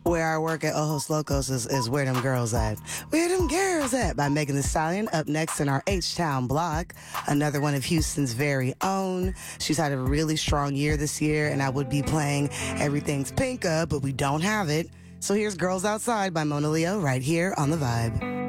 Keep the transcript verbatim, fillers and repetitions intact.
Where I work at Ojos Locos is, is Where Them Girls At. Where Them Girls At by Megan Thee Stallion. Up next in our H-Town block, another one of Houston's very own. She's had a really strong year this year, and I would be playing Everything's Pinka, but we don't have it. So here's Girls Outside by Mona Leo right here on The Vibe.